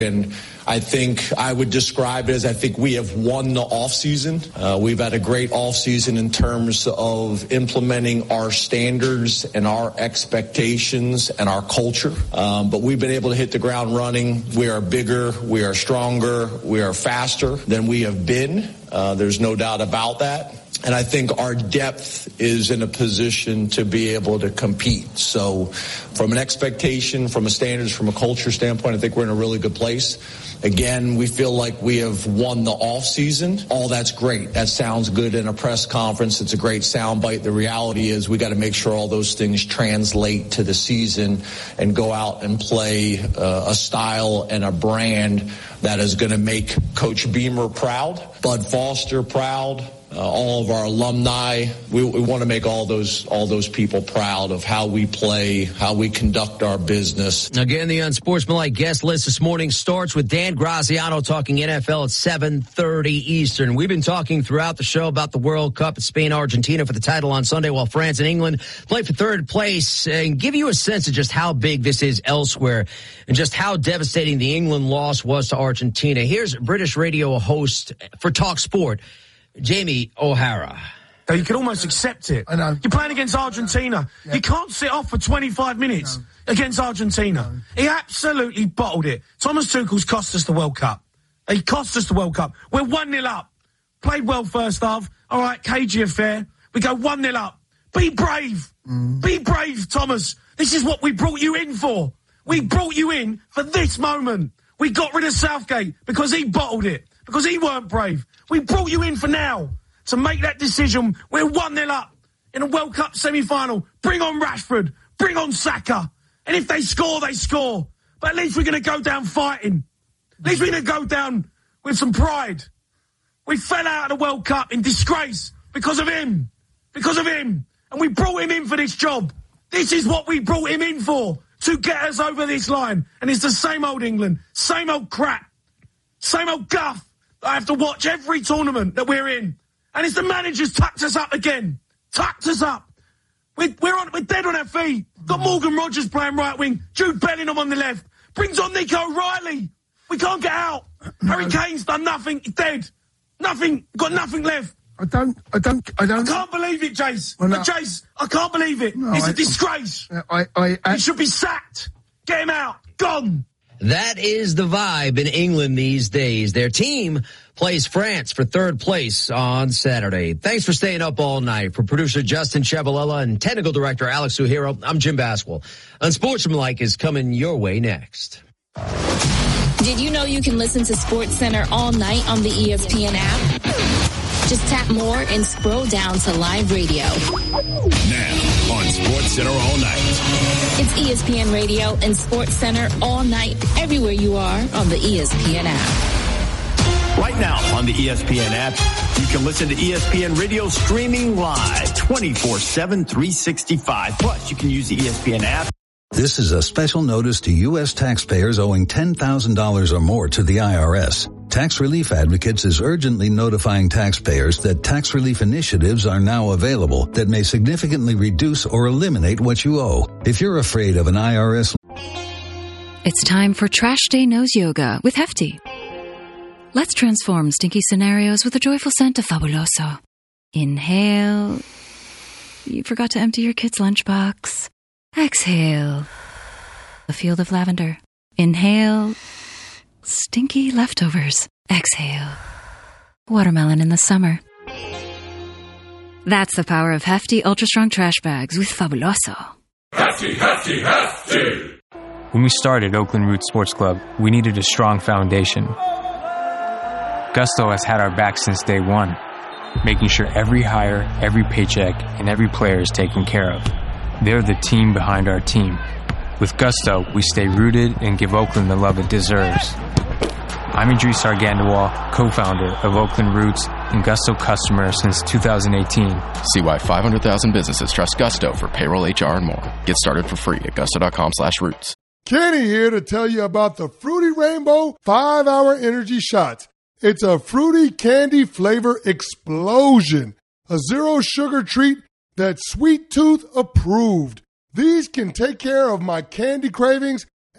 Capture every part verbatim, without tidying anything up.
And I think I would describe it as I think we have won the offseason. Uh, we've had a great offseason in terms of implementing our standards and our expectations and our culture. Um, but we've been able to hit the ground running. We are bigger, we are stronger, we are faster than we have been. Uh, there's no doubt about that. And I think our depth is in a position to be able to compete. So from an expectation, from a standards, from a culture standpoint, I think we're in a really good place. Again, we feel like we have won the offseason. All that's great. That sounds good in a press conference. It's a great soundbite. The reality is we got to make sure all those things translate to the season and go out and play uh, a style and a brand that is going to make Coach Beamer proud, Bud Foster proud, Uh, all of our alumni. We, we want to make all those all those people proud of how we play, how we conduct our business. Again, the unsportsmanlike guest list this morning starts with Dan Graziano talking N F L at seven thirty Eastern. We've been talking throughout the show about the World Cup at Spain, Argentina for the title on Sunday, while France and England play for third place, and give you a sense of just how big this is elsewhere and just how devastating the England loss was to Argentina. Here's British radio host for Talk Sport, Jamie O'Hara. You can almost accept it. I know. You're playing against Argentina. Yeah. You can't sit off for twenty-five minutes no. against Argentina. No. He absolutely bottled it. Thomas Tuchel's cost us the World Cup. He cost us the World Cup. We're one nil up. Played well first half. All right, cagey affair. We go one nil up. Be brave. Mm. Be brave, Thomas. This is what we brought you in for. We brought you in for this moment. We got rid of Southgate because he bottled it. Because he weren't brave. We brought you in for now to make that decision. We're one nil up in a World Cup semi-final. Bring on Rashford. Bring on Saka. And if they score, they score. But at least we're going to go down fighting. At least we're going to go down with some pride. We fell out of the World Cup in disgrace because of him. Because of him. And we brought him in for this job. This is what we brought him in for. To get us over this line. And it's the same old England. Same old crap. Same old guff. I have to watch every tournament that we're in. And it's the manager's tucked us up again. Tucked us up. We're, we're, on, we're dead on our feet. Got Morgan Rogers playing right wing. Jude Bellingham on the left. Brings on Nico Riley. We can't get out. Harry Kane's done nothing. He's dead. Nothing. Got nothing left. I don't, I don't, I don't. I can't believe it, Jace. Well, no, Jace, I can't believe it. No, it's I, a disgrace. I, I, I, he should be sacked. Get him out. Gone. That is the vibe in England these days. Their team plays France for third place on Saturday. Thanks for staying up all night. For producer Justin Chabalella and technical director Alex Suhiro, I'm Jim Baswell. Unsportsmanlike is coming your way next. Did you know you can listen to SportsCenter all night on the E S P N app? Just tap more and scroll down to live radio. Now on SportsCenter all night. It's E S P N Radio and SportsCenter all night, everywhere you are on the E S P N app. Right now on the E S P N app, you can listen to E S P N Radio streaming live twenty-four seven, three sixty-five. Plus, you can use the E S P N app. This is a special notice to U S taxpayers owing ten thousand dollars or more to the I R S. Tax Relief Advocates is urgently notifying taxpayers that tax relief initiatives are now available that may significantly reduce or eliminate what you owe. If you're afraid of an I R S... It's time for Trash Day Nose Yoga with Hefty. Let's transform stinky scenarios with a joyful scent of Fabuloso. Inhale. You forgot to empty your kid's lunchbox. Exhale. A field of lavender. Inhale. Stinky leftovers. Exhale. Watermelon in the summer. That's the power of Hefty Ultra Strong Trash Bags with Fabuloso. Hefty, Hefty, Hefty! When we started Oakland Roots Sports Club, we needed a strong foundation. Gusto has had our back since day one, making sure every hire, every paycheck, and every player is taken care of. They're the team behind our team. With Gusto, we stay rooted and give Oakland the love it deserves. I'm Idris Argandawal, co-founder of Oakland Roots and Gusto customer since two thousand eighteen. See why five hundred thousand businesses trust Gusto for payroll, H R, and more. Get started for free at gusto.com slash roots. Kenny here to tell you about the Fruity Rainbow five hour Energy Shots. It's a fruity candy flavor explosion. A zero-sugar treat that's Sweet Tooth approved. These can take care of my candy cravings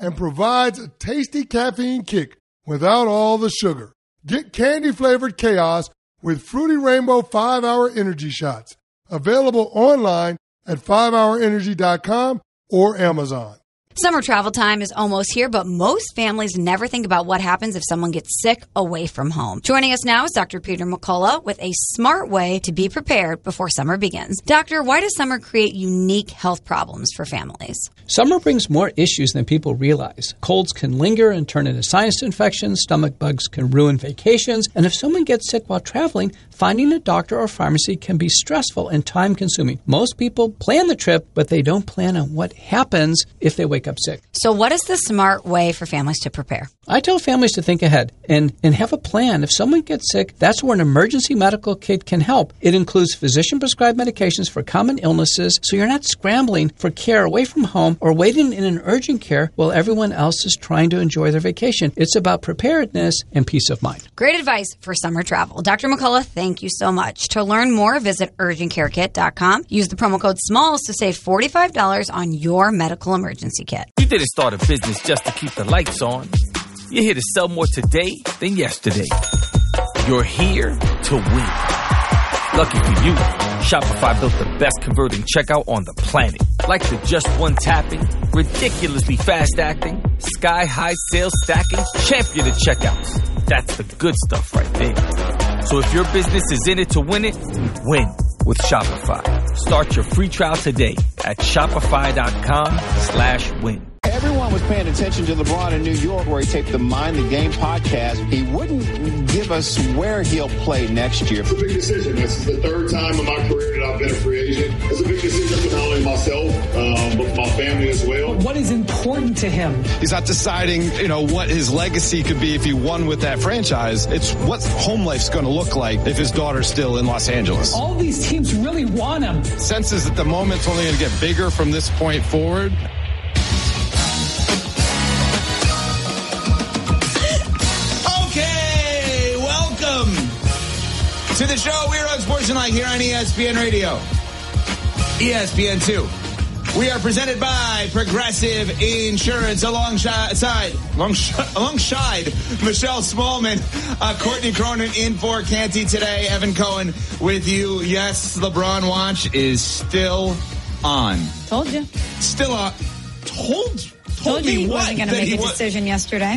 and provides a tasty caffeine kick without all the sugar. Get candy-flavored chaos with Fruity Rainbow five hour Energy Shots. Available online at five hour energy dot com or Amazon. Summer travel time is almost here, but most families never think about what happens if someone gets sick away from home. Joining us now is Doctor Peter McCullough with a smart way to be prepared before summer begins. Doctor, why does summer create unique health problems for families? Summer brings more issues than people realize. Colds can linger and turn into sinus infections, stomach bugs can ruin vacations, and if someone gets sick while traveling, finding a doctor or pharmacy can be stressful and time-consuming. Most people plan the trip, but they don't plan on what happens if they wake up sick. So what is the smart way for families to prepare? I tell families to think ahead and, and have a plan. If someone gets sick, that's where an emergency medical kit can help. It includes physician-prescribed medications for common illnesses, so you're not scrambling for care away from home or waiting in an urgent care while everyone else is trying to enjoy their vacation. It's about preparedness and peace of mind. Great advice for summer travel. Doctor McCullough, thank you so much. To learn more, visit urgent care kit dot com. Use the promo code SMALLS to save forty-five dollars on your medical emergency kit. You didn't start a business just to keep the lights on. You're here to sell more today than yesterday. You're here to win. Lucky for you, Shopify built the best converting checkout on the planet. Like the just one tapping, ridiculously fast acting, sky high sales stacking, champion of checkouts. That's the good stuff right there. So if your business is in it to win it, win with Shopify. Start your free trial today at shopify.com slash win. Everyone was paying attention to LeBron in New York, where he taped the Mind the Game podcast. He wouldn't give us where he'll play next year. It's a big decision. This is the third time in my career that I've been a free agent. It's a big decision for not only myself, um, but for my family as well. What is important to him? He's not deciding, you know, what his legacy could be if he won with that franchise. It's what home life's going to look like if his daughter's still in Los Angeles. All these teams really want him. Senses that the moment's only going to get bigger from this point forward. To the show, We're on Sports Tonight here on E S P N Radio. E S P N two. We are presented by Progressive Insurance alongside, alongside Michelle Smallman, uh, Courtney Cronin in for Canty today. Evan Cohen with you. Yes, LeBron Watch is still on. Told you. Still on. Told, told, told me you he what? wasn't going to make a decision yesterday.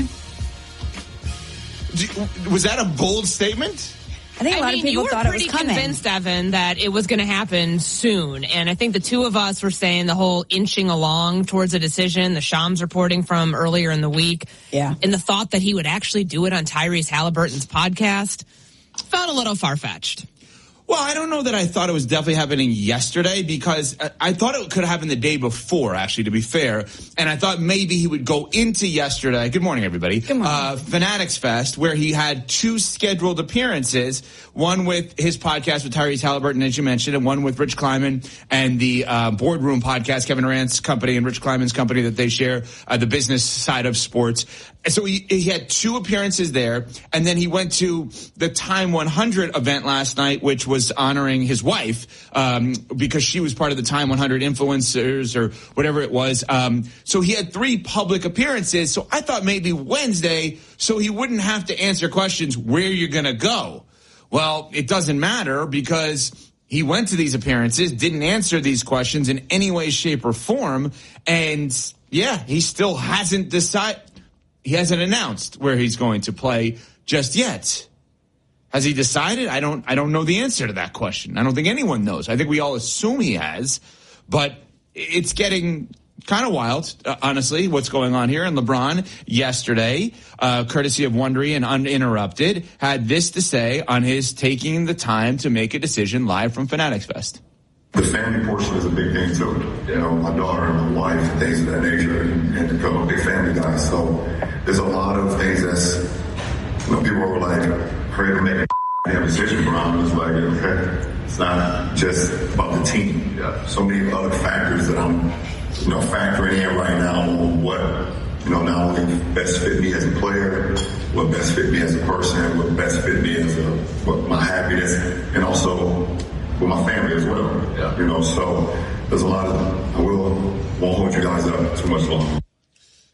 Was that a bold statement? I think a lot I mean, of people you were thought it was pretty coming. convinced, Evan, that it was going to happen soon. And I think the two of us were saying the whole inching along towards a decision, the Shams reporting from earlier in the week. Yeah. And the thought that he would actually do it on Tyrese Halliburton's podcast felt a little far-fetched. Well, I don't know that I thought it was definitely happening yesterday, because I thought it could happen the day before, actually, to be fair. And I thought maybe he would go into yesterday. Good morning, everybody. Good morning. Uh, Fanatics Fest, where he had two scheduled appearances, one with his podcast with Tyrese Halliburton, as you mentioned, and one with Rich Kleiman and the uh, Boardroom podcast, Kevin Durant's company and Rich Kleiman's company that they share, uh, the business side of sports. And so he, he had two appearances there, and then he went to the Time one hundred event last night, which was honoring his wife, um, because she was part of the Time one hundred influencers or whatever it was. Um, so he had three public appearances. So I thought maybe Wednesday, so he wouldn't have to answer questions where you're going to go. Well, it doesn't matter, because he went to these appearances, didn't answer these questions in any way, shape, or form. And yeah, he still hasn't decided. He hasn't announced where he's going to play just yet. Has he decided? I don't I don't know the answer to that question. I don't think anyone knows. I think we all assume he has, but it's getting kind of wild, uh, honestly, what's going on here. And LeBron yesterday, uh, courtesy of Wondery and Uninterrupted, had this to say on his taking the time to make a decision live from Fanatics Fest. The family portion is a big thing too. You know, my daughter and my wife and things of that nature, and to become a big family guy. So there's a lot of things that's, you know, people are like, afraid to make a damn decision around. It's like, okay, it's not just about the team. Yeah. So many other factors that I'm, you know, factoring in right now on what, you know, not only best fit me as a player, what best fit me as a person, what best fit me as a, what my happiness, and also with my family as well. Yeah. You know, so there's a lot of, I will, won't hold you guys up too much longer.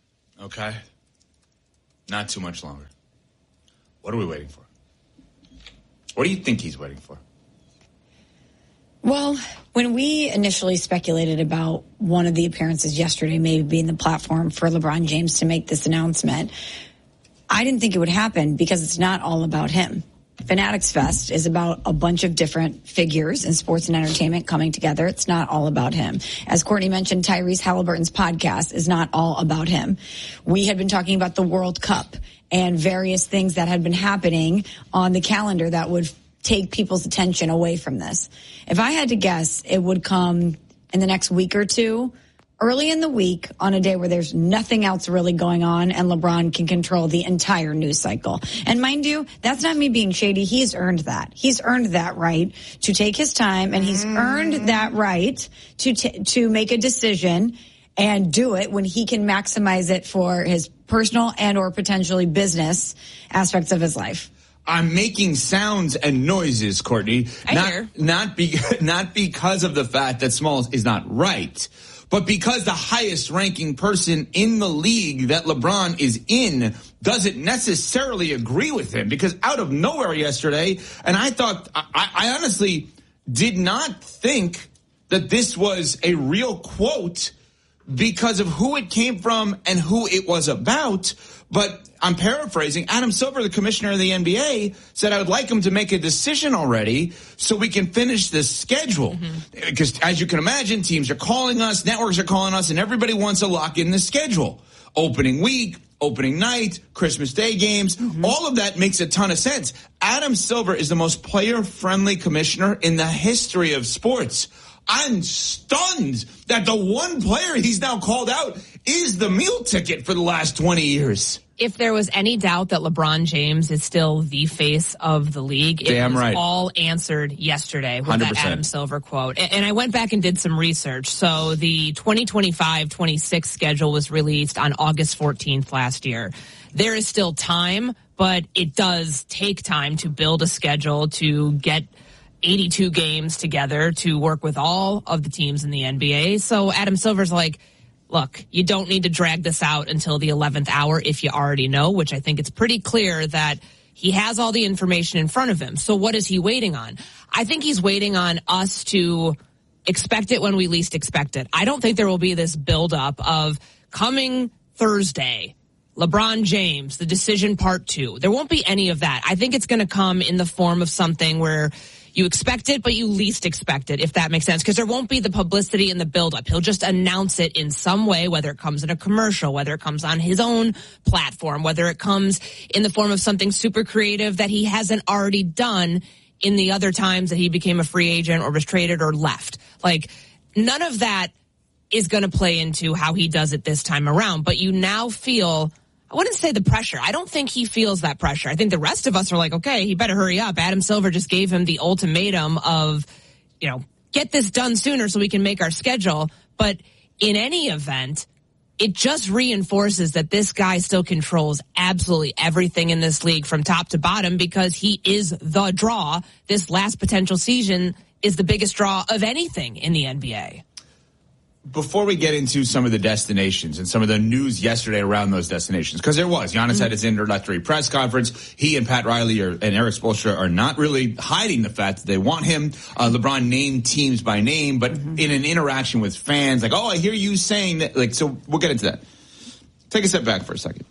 Okay? Not too much longer. What are we waiting for? What do you think he's waiting for? Well, when we initially speculated about one of the appearances yesterday maybe being the platform for LeBron James to make this announcement, I didn't think it would happen because it's not all about him. Fanatics Fest is about a bunch of different figures in sports and entertainment coming together. It's not all about him. As Courtney mentioned, Tyrese Halliburton's podcast is not all about him. We had been talking about the World Cup and various things that had been happening on the calendar that would take people's attention away from this. If I had to guess, it would come in the next week or two, early in the week on a day where there's nothing else really going on and LeBron can control the entire news cycle. And mind you, that's not me being shady. He's earned that. He's earned that right to take his time, and he's earned that right to t- to make a decision and do it when he can maximize it for his personal and or potentially business aspects of his life. I'm making sounds and noises, Courtney. I not, hear. Not, be, not because of the fact that Smalls is not right, but because the highest ranking person in the league that LeBron is in doesn't necessarily agree with him. Because out of nowhere yesterday, and I thought, I, I honestly did not think that this was a real quote because of who it came from and who it was about. But I'm paraphrasing. Adam Silver, the commissioner of the N B A, said I would like him to make a decision already so we can finish this schedule. Mm-hmm. Because as you can imagine, teams are calling us, networks are calling us, and everybody wants to lock in the schedule. Opening week, opening night, Christmas Day games, mm-hmm. all of that makes a ton of sense. Adam Silver is the most player-friendly commissioner in the history of sports. I'm stunned that the one player he's now called out is the meal ticket for the last twenty years. If there was any doubt that LeBron James is still the face of the league, it Damn was right. all answered yesterday with one hundred percent. that Adam Silver quote. And I went back and did some research. So the twenty twenty-five twenty-six schedule was released on August fourteenth last year. There is still time, but it does take time to build a schedule, to get eighty-two games together, to work with all of the teams in the N B A. So Adam Silver's like, look, you don't need to drag this out until the eleventh hour if you already know, which I think it's pretty clear that he has all the information in front of him. So what is he waiting on? I think he's waiting on us to expect it when we least expect it. I don't think there will be this buildup of coming Thursday, LeBron James, the decision part two. There won't be any of that. I think it's going to come in the form of something where you expect it, but you least expect it, if that makes sense, because there won't be the publicity and the buildup. He'll just announce it in some way, whether it comes in a commercial, whether it comes on his own platform, whether it comes in the form of something super creative that he hasn't already done in the other times that he became a free agent or was traded or left. Like, none of that is going to play into how he does it this time around. But you now feel, I wouldn't say the pressure. I don't think he feels that pressure. I think the rest of us are like, okay, he better hurry up. Adam Silver just gave him the ultimatum of, you know, get this done sooner so we can make our schedule. But in any event, it just reinforces that this guy still controls absolutely everything in this league from top to bottom because he is the draw. This last potential season is the biggest draw of anything in the N B A. Before we get into some of the destinations and some of the news yesterday around those destinations, because there was, Giannis mm-hmm. had his introductory press conference. He and Pat Riley are, and Eric Spoelstra are not really hiding the fact that they want him. Uh, LeBron named teams by name, but mm-hmm. in an interaction with fans, like, oh, I hear you saying that. Like, so we'll get into that. Take a step back for a second.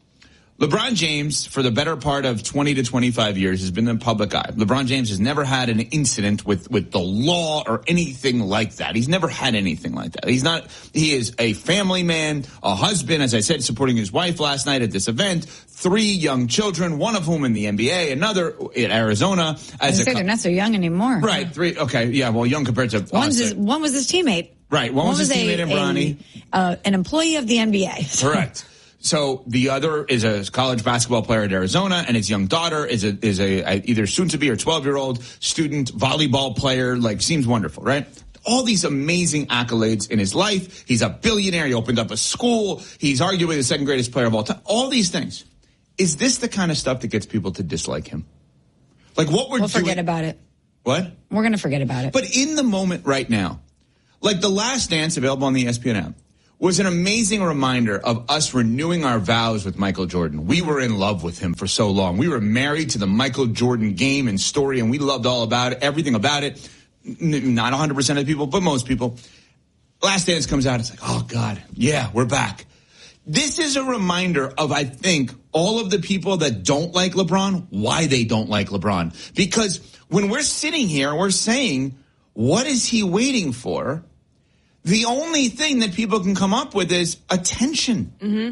LeBron James, for the better part of twenty to twenty-five years, has been in the public eye. LeBron James has never had an incident with, with the law or anything like that. He's never had anything like that. He's not, he is a family man, a husband, as I said, supporting his wife last night at this event, three young children, one of whom in the N B A, another in Arizona. As I say, a, they're not so young anymore. Right, three, okay, yeah, well, young compared to One's us. His, one was his teammate. Right, one, one was his teammate in Bronny. Uh, an employee of the N B A. Correct. So the other is a college basketball player at Arizona, and his young daughter is a is a, a either soon to be or twelve year old student volleyball player. Like, seems wonderful, right? All these amazing accolades in his life. He's a billionaire. He opened up a school. He's arguably the second greatest player of all time. All these things. Is this the kind of stuff that gets people to dislike him? Like, what we're we'll doing, forget about it. What? We're going to forget about it. But in the moment right now, like The Last Dance, available on the E S P N app, was an amazing reminder of us renewing our vows with Michael Jordan. We were in love with him for so long. We were married to the Michael Jordan game and story, and we loved all about it, everything about it. N- not one hundred percent of the people, but most people. Last Dance comes out, it's like, oh, God, yeah, we're back. This is a reminder of, I think, all of the people that don't like LeBron, why they don't like LeBron. Because when we're sitting here, we're saying, what is he waiting for? The only thing that people can come up with is attention. Mm-hmm.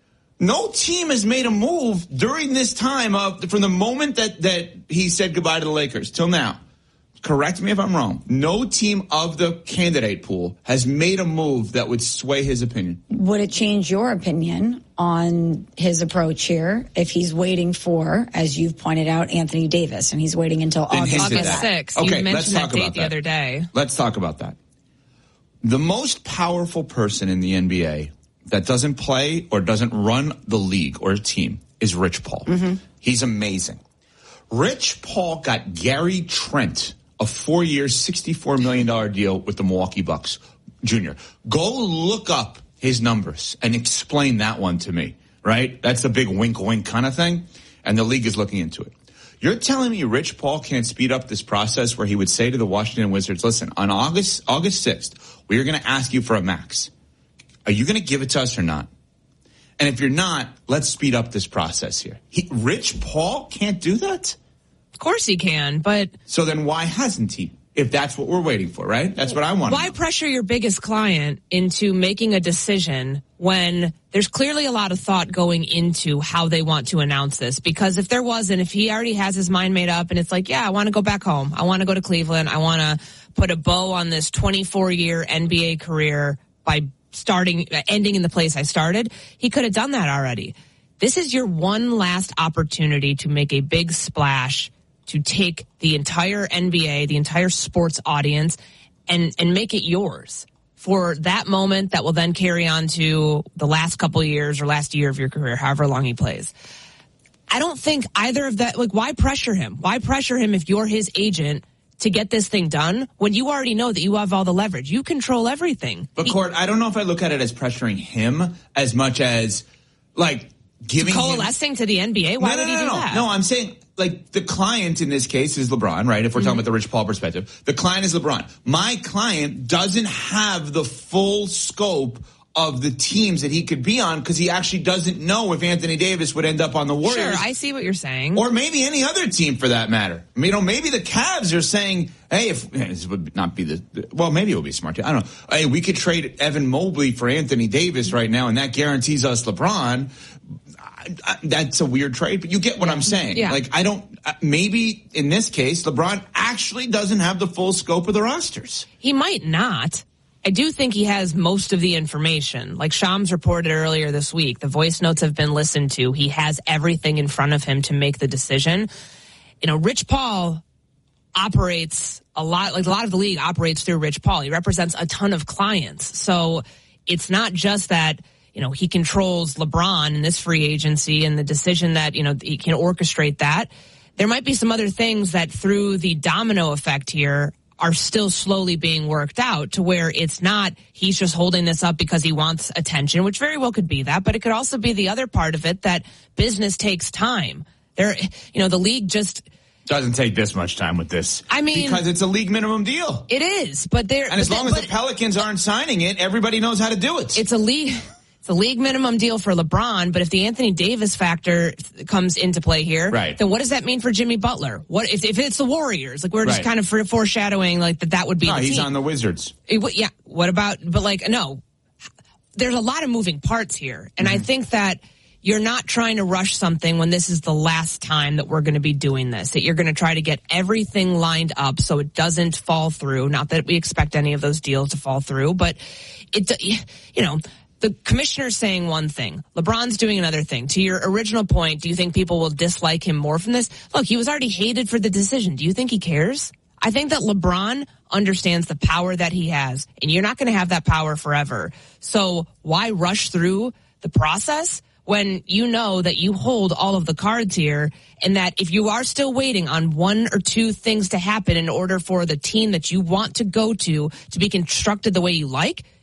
No team has made a move during this time of from the moment that, that he said goodbye to the Lakers till now. Correct me if I'm wrong. No team of the candidate pool has made a move that would sway his opinion. Would it change your opinion on his approach here if he's waiting for, as you've pointed out, Anthony Davis, and he's waiting until Then August, hinted August that. sixth. Okay, You let's mentioned talk that date about the that. other day. Let's talk about that. The most powerful person in the N B A that doesn't play or doesn't run the league or a team is Rich Paul. Mm-hmm. He's amazing. Rich Paul got Gary Trent a four-year, sixty-four million dollars deal with the Milwaukee Bucks, Junior. Go look up his numbers and explain that one to me, right? That's a big wink-wink kind of thing, and the league is looking into it. You're telling me Rich Paul can't speed up this process where he would say to the Washington Wizards, listen, on August August sixth, we are going to ask you for a max. Are you going to give it to us or not? And if you're not, let's speed up this process here. He, Rich Paul can't do that? Of course he can, but... So then why hasn't he? If that's what we're waiting for, right? That's what I want. Why pressure your biggest client into making a decision when there's clearly a lot of thought going into how they want to announce this? Because if there wasn't, if he already has his mind made up and it's like, yeah, I want to go back home. I want to go to Cleveland. I want to put a bow on this twenty-four year N B A career by starting, ending in the place I started. He could have done that already. This is your one last opportunity to make a big splash, to take the entire N B A, the entire sports audience, and, and make it yours for that moment that will then carry on to the last couple of years or last year of your career, however long he plays. I don't think either of that, like, why pressure him? Why pressure him if you're his agent to get this thing done when you already know that you have all the leverage? You control everything. But, he, Court, I don't know if I look at it as pressuring him as much as, like, giving coalescing him, to the N B A? Why no, no, would he no, do no. that? No, I'm saying, like, the client in this case is LeBron, right? If we're mm-hmm. talking about the Rich Paul perspective. The client is LeBron. My client doesn't have the full scope of the teams that he could be on because he actually doesn't know if Anthony Davis would end up on the Warriors. Sure, I see what you're saying. Or maybe any other team for that matter. I mean, you know, maybe the Cavs are saying, hey, if this would not be the, well, maybe it would be smart. I don't know. Hey, we could trade Evan Mobley for Anthony Davis right now, and that guarantees us LeBron. I, I, that's a weird trade, but you get what I'm saying. Yeah. Like, I don't, uh, maybe in this case, LeBron actually doesn't have the full scope of the rosters. He might not. I do think he has most of the information. Like Shams reported earlier this week, the voice notes have been listened to. He has everything in front of him to make the decision. You know, Rich Paul operates a lot, like a lot of the league operates through Rich Paul. He represents a ton of clients. So it's not just that, you know, he controls LeBron in this free agency and the decision that, you know, he can orchestrate that. There might be some other things that through the domino effect here are still slowly being worked out to where it's not he's just holding this up because he wants attention, which very well could be that, but it could also be the other part of it that business takes time. There, you know, the league just doesn't take this much time with this. I mean, because it's a league minimum deal. It is, but there, and as long then, as the Pelicans aren't signing it, everybody knows how to do it. It's a league. It's a league minimum deal for LeBron, but if the Anthony Davis factor comes into play here, right. then what does that mean for Jimmy Butler? What if, if it's the Warriors? Like we're just right. kind of foreshadowing like that that would be no, the he's team. on the Wizards. It, yeah. What about, but like, no, there's a lot of moving parts here. And mm-hmm. I think that you're not trying to rush something when this is the last time that we're going to be doing this, that you're going to try to get everything lined up so it doesn't fall through. Not that we expect any of those deals to fall through, but it, you know, the commissioner's saying one thing, LeBron's doing another thing. To your original point, do you think people will dislike him more from this? Look, he was already hated for the decision. Do you think he cares? I think that LeBron understands the power that he has, and you're not going to have that power forever. So why rush through the process when you know that you hold all of the cards here, and that if you are still waiting on one or two things to happen in order for the team that you want to go to to be constructed the way you like,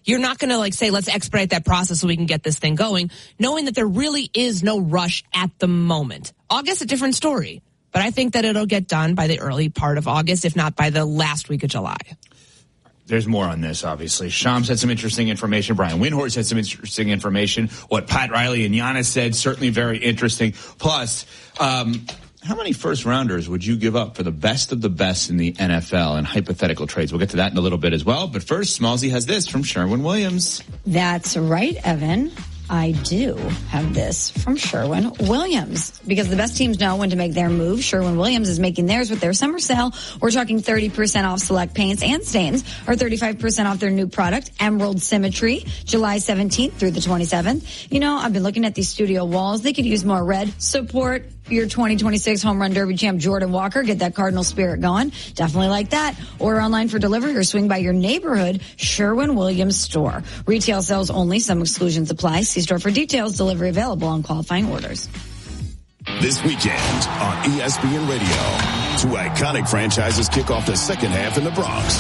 You're not going to like say, let's expedite that process so we can get this thing going, knowing that there really is no rush at the moment. August, a different story. But I think that it'll get done by the early part of August, if not by the last week of July. There's more on this, obviously. Shams had some interesting information. Brian Windhorst had some interesting information. What Pat Riley and Giannis said, certainly very interesting. Plus, um, how many first-rounders would you give up for the best of the best in the N F L in hypothetical trades? We'll get to that in a little bit as well. But first, Smallsy has this from Sherwin-Williams. That's right, Evan. I do have this from Sherwin-Williams because the best teams know when to make their move. Sherwin-Williams is making theirs with their summer sale. We're talking thirty percent off select paints and stains, or thirty-five percent off their new product, Emerald Symmetry, July seventeenth through the twenty-seventh. You know, I've been looking at these studio walls. They could use more red. Support your twenty twenty-six Home Run Derby champ Jordan Walker. Get that Cardinal spirit going. Definitely like that. Order online for delivery or swing by your neighborhood Sherwin-Williams store. Retail sales only. Some exclusions apply. See store for details. Delivery available on qualifying orders. This weekend on E S P N Radio, two iconic franchises kick off the second half in the Bronx.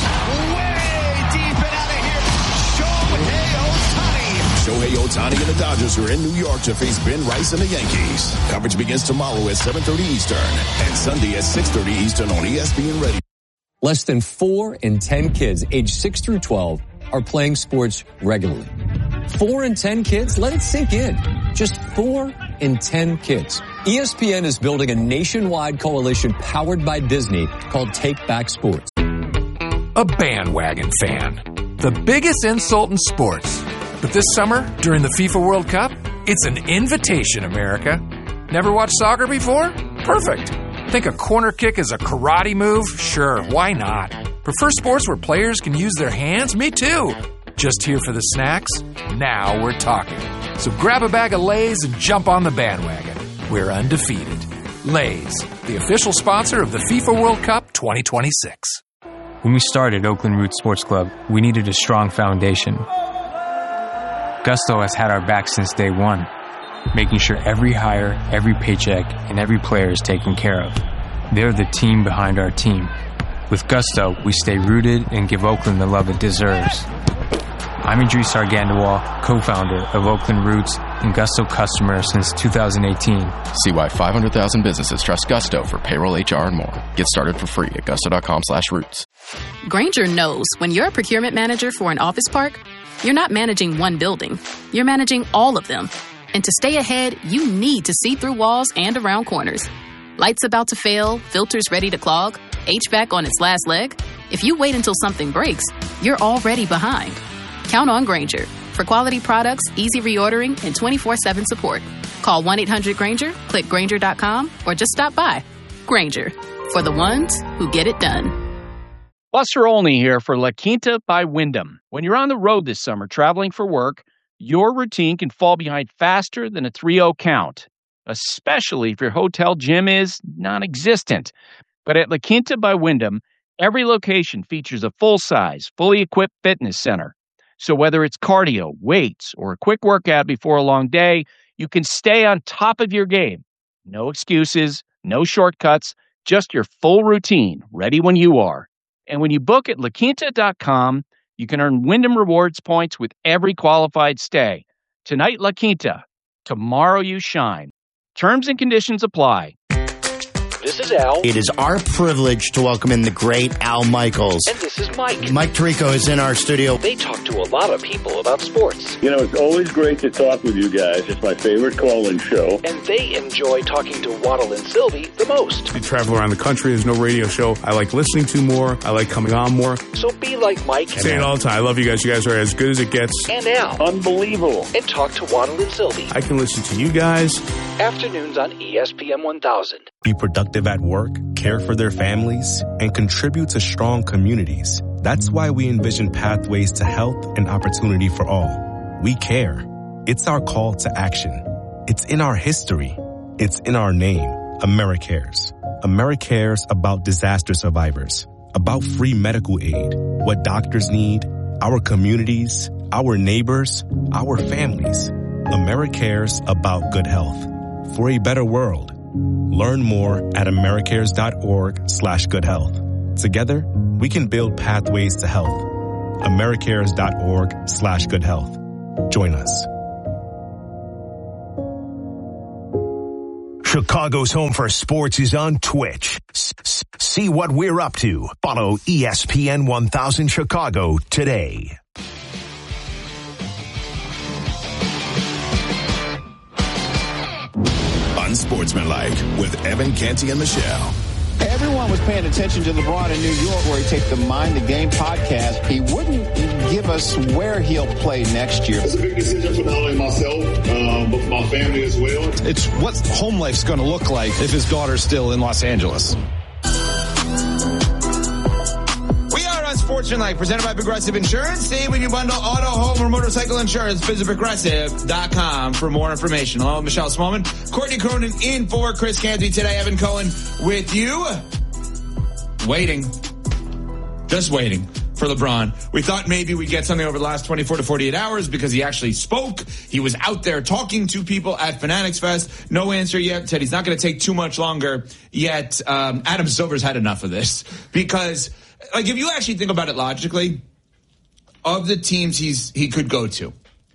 Way deep and out of here, Shohei Ohtani. Shohei Ohtani and the Dodgers are in New York to face Ben Rice and the Yankees. Coverage begins tomorrow at seven thirty Eastern and Sunday at six thirty Eastern on E S P N Radio. Less than four in ten kids aged six through twelve are playing sports regularly. Four in ten kids? Let it sink in. Just four in ten kids. E S P N is building a nationwide coalition powered by Disney called Take Back Sports. A bandwagon fan. The biggest insult in sports. But this summer, during the FIFA World Cup, it's an invitation, America. Never watched soccer before? Perfect. Think a corner kick is a karate move? Sure, why not? Prefer sports where players can use their hands? Me too. Just here for the snacks? Now we're talking. So grab a bag of Lay's and jump on the bandwagon. We're undefeated. Lay's, the official sponsor of the FIFA World Cup twenty twenty-six. When we started Oakland Roots Sports Club, we needed a strong foundation. Gusto has had our back since day one, making sure every hire, every paycheck, and every player is taken care of. They're the team behind our team. With Gusto, we stay rooted and give Oakland the love it deserves. I'm Idris Argandawal, co-founder of Oakland Roots and Gusto customer since two thousand eighteen. See why five hundred thousand businesses trust Gusto for payroll, H R, and more. Get started for free at gusto.com slash roots. Grainger knows when you're a procurement manager for an office park, you're not managing one building. You're managing all of them. And to stay ahead, you need to see through walls and around corners. Lights about to fail, filters ready to clog, H V A C on its last leg. If you wait until something breaks, you're already behind. Count on Grainger for quality products, easy reordering, and twenty-four seven support. Call one eight hundred Grainger, click Grainger dot com, or just stop by. Grainger, for the ones who get it done. Buster Olney here for La Quinta by Wyndham. When you're on the road this summer traveling for work, your routine can fall behind faster than a three oh count, especially if your hotel gym is non-existent. But at La Quinta by Wyndham, every location features a full-size, fully equipped fitness center. So whether it's cardio, weights, or a quick workout before a long day, you can stay on top of your game. No excuses, no shortcuts, just your full routine, ready when you are. And when you book at La Quinta dot com, you can earn Wyndham Rewards points with every qualified stay. Tonight, La Quinta. Tomorrow, you shine. Terms and conditions apply. This is Al. It is our privilege to welcome in the great Al Michaels. And this is Mike. Mike Tirico is in our studio. They talk to a lot of people about sports. You know, it's always great to talk with you guys. It's my favorite call-in show. And they enjoy talking to Waddle and Sylvie the most. I travel around the country. There's no radio show I like listening to more. I like coming on more. So be like Mike. I say it all the time. I love you guys. You guys are as good as it gets. And Al. Unbelievable. And talk to Waddle and Sylvie. I can listen to you guys. Afternoons on E S P N one thousand. Be productive at work, care for their families, and contribute to strong communities. That's why we envision pathways to health and opportunity for all. We care. It's our call to action. It's in our history. It's in our name. AmeriCares. AmeriCares about disaster survivors, about free medical aid, what doctors need, our communities, our neighbors, our families. AmeriCares about good health. For a better world. Learn more at americares.org slash good health. Together, we can build pathways to health. Americares.org slash good health. Join us. Chicago's home for sports is on Twitch. See what we're up to. Follow E S P N one thousand Chicago today. Unsportsmanlike with Evan Canty and Michelle. Everyone was paying attention to LeBron in New York, where he taped the Mind the Game podcast. He wouldn't give us where he'll play next year. It's a big decision for not only myself, um, but for my family as well. It's what home life's going to look like if his daughter's still in Los Angeles. Sportsmanlike, presented by Progressive Insurance. See when you bundle auto, home, or motorcycle insurance. Visit Progressive dot com for more information. Hello, Michelle Smallman. Courtney Cronin in for Chris Canty today. Evan Cohen with you. Waiting. Just waiting for LeBron. We thought maybe we'd get something over the last twenty-four to forty-eight hours because he actually spoke. He was out there talking to people at Fanatics Fest. No answer yet. Said he's not going to take too much longer. Yet um, Adam Silver's had enough of this because... Like, if you actually think about it logically, of the teams he's he could go to,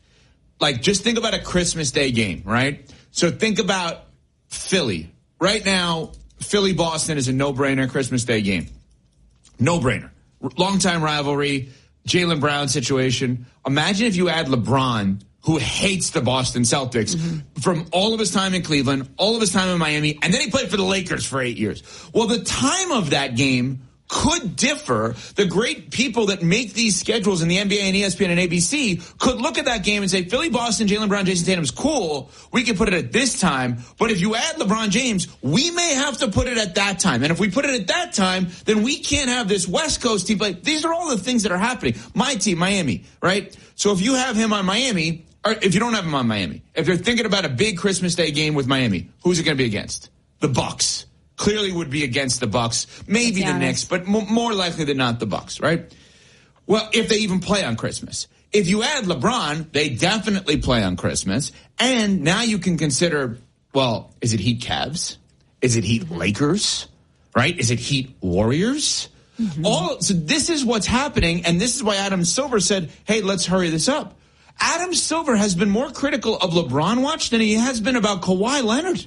like, just think about a Christmas Day game, right? So think about Philly. Right now, Philly-Boston is a no-brainer Christmas Day game. No-brainer. Long-time rivalry, Jaylen Brown situation. Imagine if you add LeBron, who hates the Boston Celtics, mm-hmm. from all of his time in Cleveland, all of his time in Miami, and then he played for the Lakers for eight years. Well, the time of that game could differ. The great people that make these schedules in the N B A and E S P N and A B C could look at that game and say, Philly, Boston, Jaylen Brown, Jason Tatum's cool. We can put it at this time. But if you add LeBron James, we may have to put it at that time. And if we put it at that time, then we can't have this West Coast team play. These are all the things that are happening. My team, Miami, right? So if you have him on Miami, or if you don't have him on Miami, if you're thinking about a big Christmas Day game with Miami, who's it going to be against? The Bucks. Clearly would be against the Bucks, maybe the Knicks, but more likely than not the Bucks, right? Well, if they even play on Christmas. If you add LeBron, they definitely play on Christmas. And now you can consider, well, is it Heat Cavs? Is it Heat Lakers? Right? Is it Heat Warriors? Mm-hmm. All so this is what's happening, and this is why Adam Silver said, hey, let's hurry this up. Adam Silver has been more critical of LeBron watch than he has been about Kawhi Leonard.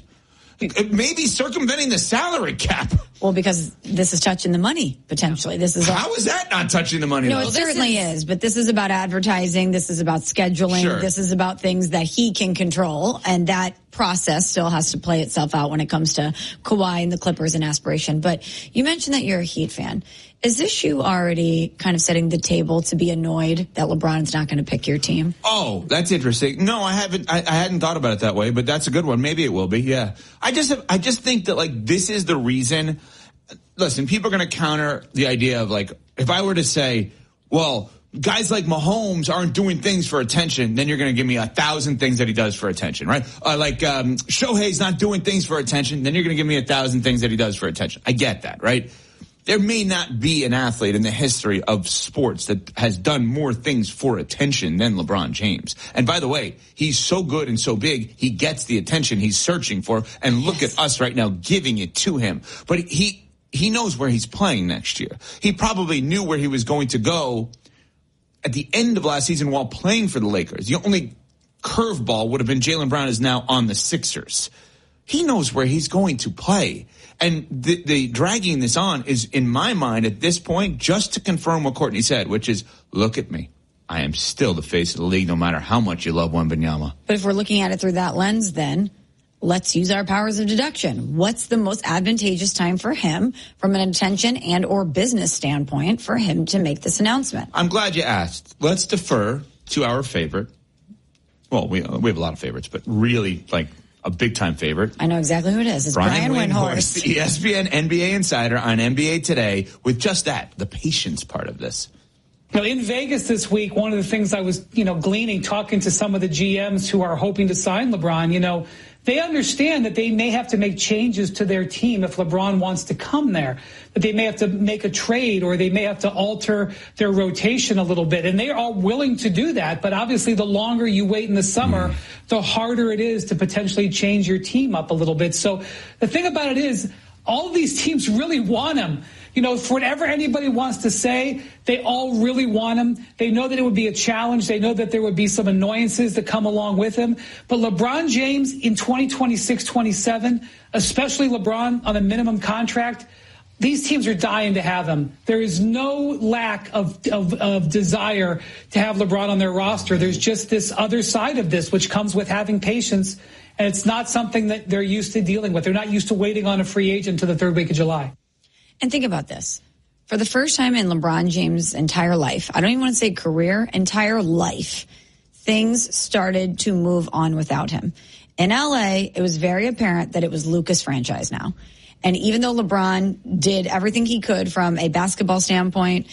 Maybe circumventing the salary cap. Well, because this is touching the money, potentially. This is How all- is that not touching the money? No, though? it certainly is. is, but this is about advertising. This is about scheduling. Sure. This is about things that he can control, and that process still has to play itself out when it comes to Kawhi and the Clippers and aspiration. But you mentioned that you're a Heat fan. Is this you already kind of setting the table to be annoyed that LeBron's not going to pick your team? Oh, that's interesting. No, I haven't. I, I hadn't thought about it that way, but that's a good one. Maybe it will be. Yeah, I just, have, I just think that like this is the reason. Listen, people are going to counter the idea of like if I were to say, well, guys like Mahomes aren't doing things for attention, then you're going to give me a thousand things that he does for attention, right? Uh, like um, Shohei's not doing things for attention, then you're going to give me a thousand things that he does for attention. I get that, right? There may not be an athlete in the history of sports that has done more things for attention than LeBron James. And by the way, he's so good and so big, he gets the attention he's searching for. And look yes. at us right now giving it to him. But he he knows where he's playing next year. He probably knew where he was going to go at the end of last season while playing for the Lakers. The only curveball would have been Jaylen Brown is now on the Sixers. He knows where he's going to play. And the, the dragging this on is, in my mind, at this point, just to confirm what Courtney said, which is, look at me. I am still the face of the league, no matter how much you love Wembanyama. But if we're looking at it through that lens, then let's use our powers of deduction. What's the most advantageous time for him from an attention and or business standpoint for him to make this announcement? I'm glad you asked. Let's defer to our favorite. Well, we, we have a lot of favorites, but really, like, a big-time favorite. I know exactly who it is. It's Brian, Brian Windhorst. E S P N N B A Insider on N B A Today with just that, the patience part of this. Now, in Vegas this week, one of the things I was, you know, gleaning, talking to some of the G Ms who are hoping to sign LeBron, you know, they understand that they may have to make changes to their team if LeBron wants to come there, that they may have to make a trade or they may have to alter their rotation a little bit. And they are willing to do that. But obviously, the longer you wait in the summer, mm. the harder it is to potentially change your team up a little bit. So the thing about it is, all of these teams really want him. You know, for whatever anybody wants to say, they all really want him. They know that it would be a challenge. They know that there would be some annoyances that come along with him. But LeBron James in twenty twenty-six twenty-seven, especially LeBron on a minimum contract, these teams are dying to have him. There is no lack of, of, of desire to have LeBron on their roster. There's just this other side of this, which comes with having patience. And it's not something that they're used to dealing with. They're not used to waiting on a free agent until the third week of July. And think about this. For the first time in LeBron James' entire life, I don't even want to say career, entire life, things started to move on without him. In L A, it was very apparent that it was Luka's franchise now. And even though LeBron did everything he could from a basketball standpoint